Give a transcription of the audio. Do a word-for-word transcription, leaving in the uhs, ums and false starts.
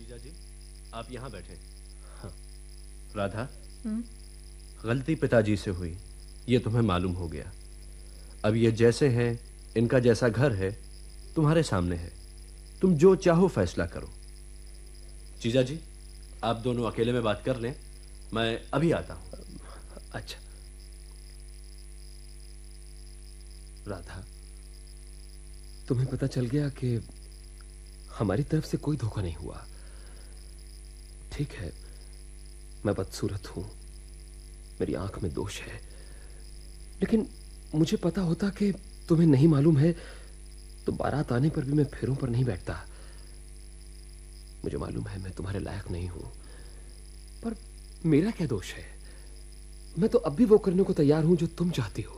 जीजा जी, आप यहाँ बैठे। हाँ। राधा, हम्म? गलती पिताजी से हुई, ये तुम्हें मालूम हो गया। अब ये जैसे हैं, इनका जैसा घर है, तुम्हारे सामने है। तुम जो चाहो फैसला करो। जीजा जी, आप दोनों अकेले में बात कर लें, मैं अभी आता हूं। अच्छा। राधा, तुम्हें पता चल गया कि हमारी तरफ से कोई धोखा नहीं हुआ। ठीक है, मैं बदसूरत हूं, मेरी आंख में दोष है, लेकिन मुझे पता होता कि तुम्हें नहीं मालूम है तो बारात आने पर भी मैं फेरों पर नहीं बैठता। मुझे मालूम है मैं तुम्हारे लायक नहीं हूं, पर मेरा क्या दोष है? मैं तो अब भी वो करने को तैयार हूं जो तुम चाहती हो।